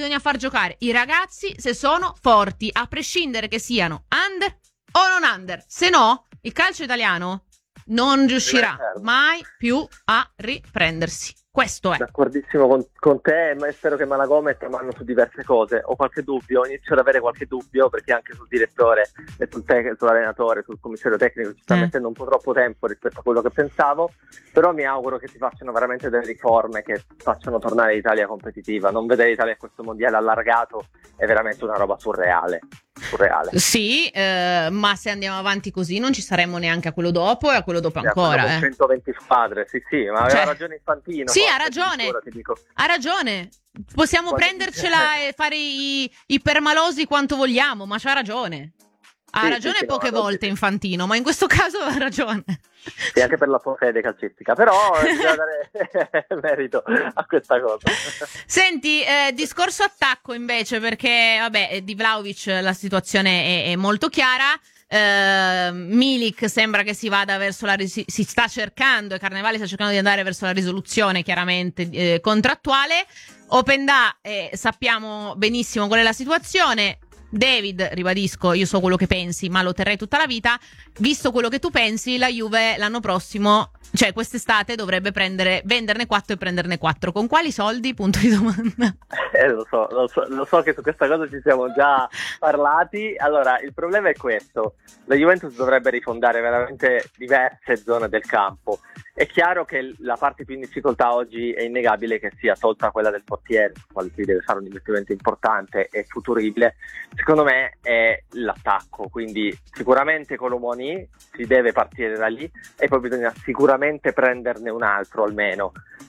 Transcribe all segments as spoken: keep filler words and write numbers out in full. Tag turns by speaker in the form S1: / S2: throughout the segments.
S1: bisogna far giocare i ragazzi se sono forti, a prescindere che siano under o non under. Se no, il calcio italiano non riuscirà mai più a riprendersi. Questo è.
S2: D'accordissimo con, con te, ma spero che Malagomet mano su diverse cose. Ho qualche dubbio, inizio ad avere qualche dubbio, perché anche sul direttore e sul tec- sull'allenatore, sul commissario tecnico ci sta
S1: eh.
S2: mettendo un po' troppo tempo rispetto a quello che pensavo, però mi auguro che si facciano veramente delle riforme che facciano tornare l'Italia competitiva. Non vedere l'Italia in questo mondiale allargato è veramente una roba surreale. surreale.
S1: Sì, eh, ma se andiamo avanti così non ci saremmo neanche a quello dopo e a quello dopo
S2: Sì,
S1: ancora.
S2: con
S1: Eh.
S2: centoventi squadre, sì sì, ma aveva
S1: Cioè,
S2: ragione Infantino.
S1: Sì,
S2: forse,
S1: ha ragione,
S2: addirittura, ti dico.
S1: ha ragione. Possiamo
S2: Quando-
S1: prendercela e fare i, i permalosi quanto vogliamo, ma c'ha ragione. Ha
S2: Sì,
S1: ragione
S2: sì, sì,
S1: poche
S2: no, no,
S1: volte
S2: sì.
S1: Infantino, ma in questo caso ha ragione.
S2: Sì, anche per la sua fede calcistica, però bisogna dare merito a questa cosa.
S1: Senti, eh, discorso attacco invece, perché vabbè, di Vlahovic la situazione è, è molto chiara. Uh, Milik sembra che si vada verso la ris- si sta cercando e Carnevali sta cercando di andare verso la risoluzione chiaramente eh, contrattuale. Openda, eh, sappiamo benissimo qual è la situazione. David, ribadisco, io so quello che pensi, ma lo terrei tutta la vita. Visto quello che tu pensi, la Juve l'anno prossimo, cioè quest'estate, dovrebbe prendere, venderne quattro e prenderne quattro. Con quali soldi? Punto di domanda.
S2: Eh, lo so, lo so, lo so che su questa cosa ci siamo già parlati. Allora, il problema è questo: la Juventus dovrebbe rifondare veramente diverse zone del campo. È chiaro che la parte più in difficoltà oggi è innegabile che sia tolta quella del portiere, su quale si deve fare un investimento importante e futuribile. Secondo me è l'attacco, quindi sicuramente Colomoni si deve partire da lì e poi bisogna sicuramente prenderne un altro almeno.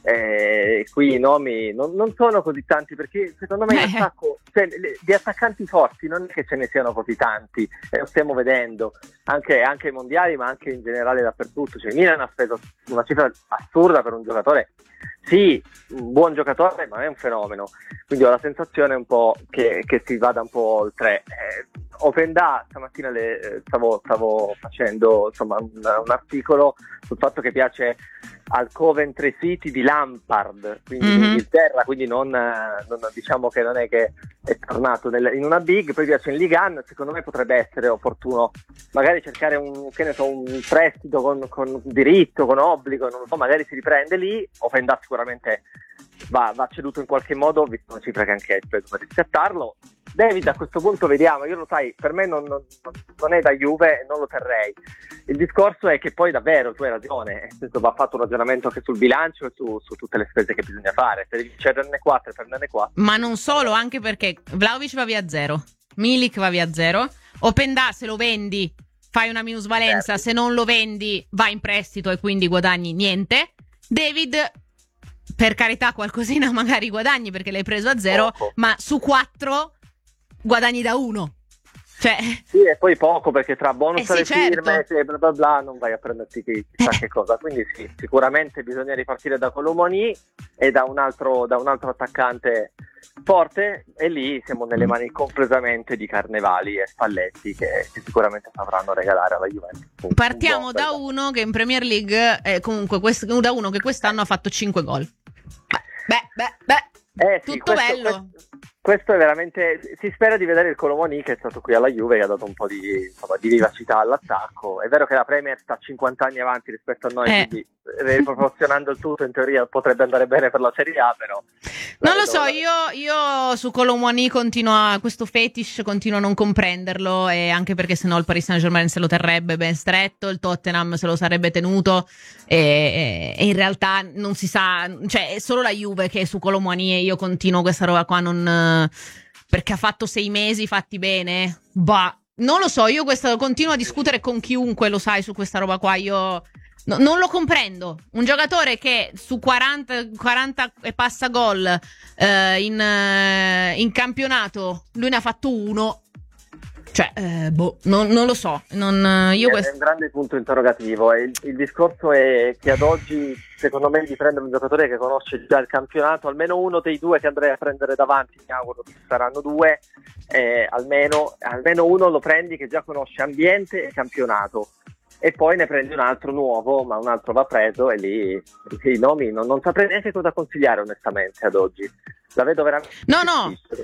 S2: Eh, qui i nomi non, non sono così tanti, perché secondo me in attacco, cioè, le, di attaccanti forti non è che ce ne siano così tanti, e lo stiamo vedendo anche, anche ai mondiali, ma anche in generale dappertutto. Cioè, Milan ha speso una cifra assurda per un giocatore, sì, un buon giocatore, ma è un fenomeno, quindi ho la sensazione un po' che, che si vada un po' oltre. eh, Openda, stamattina le, eh, stavo, stavo facendo insomma un, un articolo sul fatto che piace al Coventry City di Lampard, quindi
S1: Mm-hmm.
S2: in Inghilterra, quindi non, non diciamo che non è che è tornato nel, in una big, poi piace in Ligue uno. Secondo me potrebbe essere opportuno magari cercare un, che ne so, un prestito con, con diritto, con obbligo, non lo so, magari si riprende lì. Openda sicuramente va, va ceduto in qualche modo, visto una cifra che anche hai speso per riscattarlo. David, a questo punto vediamo, io lo sai, per me non, non, non è da Juve e non lo terrei. Il discorso è che poi davvero tu hai ragione, nel senso, va fatto un ragionamento anche sul bilancio e su, su tutte le spese che bisogna fare. Se devi cederne quattro e prenderne quattro.
S1: Ma non solo, anche perché Vlahovic va via a zero, Milik va via a zero, Openda se lo vendi fai una minusvalenza,
S2: certo.
S1: Se non lo vendi va in prestito e quindi guadagni niente. David, per carità, qualcosina magari guadagni perché l'hai preso a zero,
S2: Poco.
S1: Ma su quattro guadagni da uno. Cioè,
S2: sì, e poi poco, perché tra bonus
S1: eh sì,
S2: alle
S1: certo.
S2: firme e bla bla bla non vai a prenderti chissà che cosa. Quindi sì, sicuramente bisogna ripartire da Colomoni e da un altro, da un altro attaccante forte, e lì siamo nelle mani completamente di Carnevali e Spalletti, che, che sicuramente sapranno regalare alla Juventus. Un,
S1: partiamo
S2: un
S1: da uno che in Premier League eh, comunque quest- da uno che quest'anno ha fatto cinque gol. Beh, beh, beh,
S2: Eh, sì,
S1: tutto
S2: questo,
S1: bello.
S2: Questo, questo è veramente. Si spera di vedere il Colomoni, che è stato qui alla Juve, che ha dato un po' di, insomma, di vivacità all'attacco. È vero che la Premier sta cinquanta anni avanti rispetto a noi,
S1: Eh.
S2: quindi riproporzionando il tutto in teoria potrebbe andare bene per la Serie A, però
S1: non lo so, io, io su Colomoni continuo a questo fetish, continuo a non comprenderlo, e anche perché sennò il Paris Saint-Germain se lo terrebbe ben stretto, il Tottenham se lo sarebbe tenuto, e, e in realtà non si sa, cioè è solo la Juve che è su Colomoni, e io continuo questa roba qua, non perché ha fatto sei mesi fatti bene, bah, non lo so, io questo continuo a discutere con chiunque, lo sai, su questa roba qua, io No, non lo comprendo. Un giocatore che su quaranta, quaranta e passa gol eh, in, eh, in campionato lui ne ha fatto uno. Cioè, eh, boh, non, non lo so. Non, io
S2: è
S1: quest...
S2: un grande punto interrogativo. E il, il discorso è che ad oggi, secondo me, di prendere un giocatore che conosce già il campionato, almeno uno dei due che andrei a prendere davanti, mi auguro che saranno due, eh, almeno, almeno uno lo prendi che già conosce ambiente e campionato. E poi ne prendi un altro nuovo, ma un altro va preso, e lì i nomi non, non saprei neanche cosa consigliare onestamente ad oggi. La vedo veramente
S1: No, no,
S2: difficile.